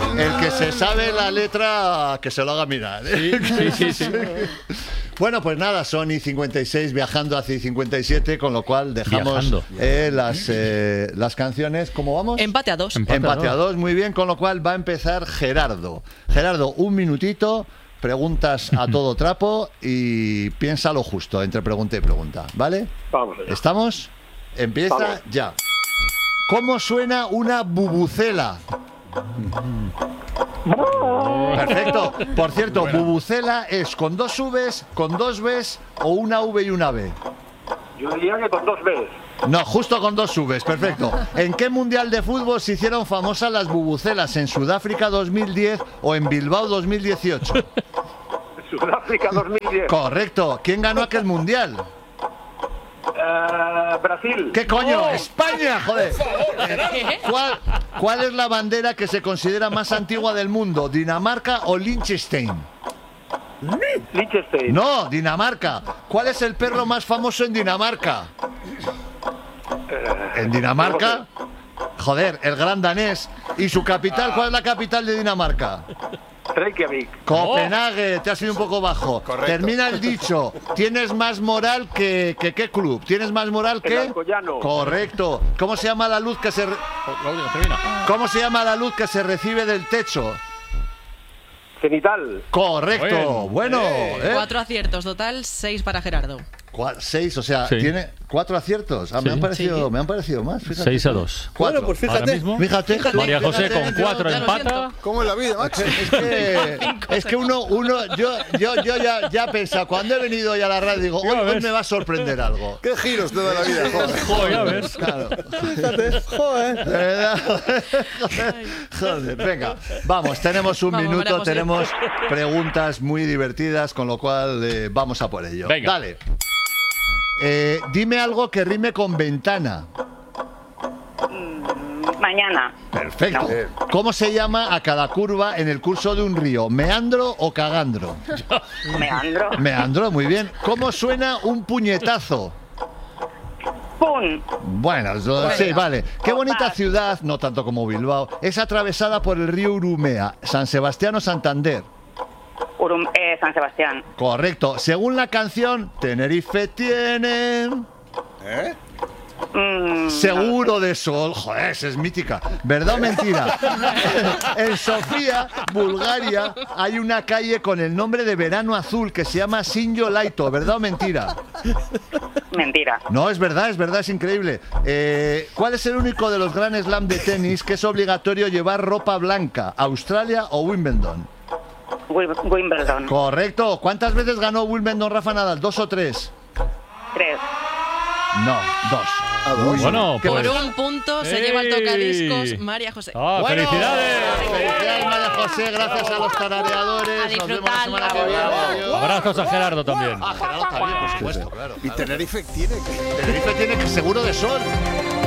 El que se sabe la letra, que se lo haga mirar. Sí. Bueno, pues nada, son I56 viajando hacia I57, con lo cual dejamos las canciones. ¿Cómo vamos? Empate a 2. Empate a 2, muy bien, con lo cual va a empezar Gerardo. Gerardo, un minutito, preguntas a todo trapo y piensa lo justo entre pregunta y pregunta, ¿vale? Vamos allá. ¿Estamos? Empieza Vamos. ya. ¿Cómo suena una bubucela? Perfecto. Por cierto, bubucela es con 2 Vs, con 2 Bs o una V y una B. Yo diría que con 2 Bs. No, justo con 2 Vs, perfecto. ¿En qué mundial de fútbol se hicieron famosas las bubucelas? ¿En Sudáfrica 2010 o en Bilbao 2018? Sudáfrica 2010. Correcto. ¿Quién ganó aquel mundial? Brasil. ¿Qué coño? ¡España, joder! ¿Cuál es la bandera que se considera más antigua del mundo? ¿Dinamarca o Liechtenstein? Liechtenstein. No, Dinamarca. ¿Cuál es el perro más famoso en Dinamarca? ¿En Dinamarca? Joder, el gran danés. ¿Y su capital? ¿Cuál es la capital de Dinamarca? Reykjavik. Copenhague, te has ido un poco bajo. Correcto. Termina el dicho. Tienes más moral que ¿qué club? ¿Tienes más moral El que? Alcoyano. Correcto. ¿Cómo se llama la luz que se ¿Cómo se llama la luz que se recibe del techo? Cenital. Correcto. Bueno, 4 aciertos, total 6 para Gerardo. 6, o sea, Sí. tiene 4 aciertos. Me Sí. han parecido más. Fíjate. 6-2. 4. Bueno, pues Ahora fíjate. mismo, Fíjate. María José Fíjate, con 4 ya lo empata. siento. ¿Cómo es la vida, Max? Es que uno yo ya he pensado, cuando he venido ya a la radio, digo, Ya hoy ves. me va a sorprender algo. ¿Qué giros te da la vida, joder? Joder, ya ves. Claro. Fíjate, joder. Joder, venga, vamos, tenemos un Vamos, María minuto, José. tenemos preguntas muy divertidas, con lo cual vamos a por ello. Venga. Dale. Dime algo que rime con ventana. Mañana. Perfecto. No. ¿Cómo se llama a cada curva en el curso de un río? ¿Meandro o cagandro? Meandro. Meandro, muy bien. ¿Cómo suena un puñetazo? ¡Pum! Bueno, sí, vale. Qué bonita ciudad, no tanto como Bilbao, es atravesada por el río Urumea. ¿San Sebastián o Santander? San Sebastián. Correcto. Según la canción, Tenerife tiene... ¿Eh? Seguro de sol. Joder, esa es mítica. ¿Verdad o mentira? En Sofía, Bulgaria, hay una calle con el nombre de Verano Azul que se llama Sinjo Laito. ¿Verdad o mentira? Mentira. No, es verdad, es increíble. ¿Cuál es el único de los Grand Slam de tenis que es obligatorio llevar ropa blanca? ¿Australia o Wimbledon? Wimbledon. Correcto. ¿Cuántas veces ganó Wimbledon Rafa Nadal? ¿2 o 3? 3. No, 2. Bueno, Qué Por pues. un punto se ¡Ey! lleva el tocadiscos María José. ¡Ah, Bueno, felicidades! Felicidades, María José, gracias a los tarareadores. A Nos vemos la disfrutarlo. semana que viene. Adiós. Abrazos a Gerardo también. Ah, Gerardo también, por supuesto, claro. Y Tenerife tiene que... Tenerife tiene que seguro de sol.